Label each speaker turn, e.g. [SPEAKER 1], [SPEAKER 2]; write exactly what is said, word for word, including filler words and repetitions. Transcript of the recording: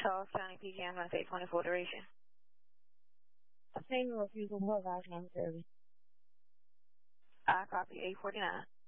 [SPEAKER 1] Charles County P G, I'm going to say twenty-four duration.
[SPEAKER 2] Payment refusal, what last name service?
[SPEAKER 1] I copy eight forty-nine.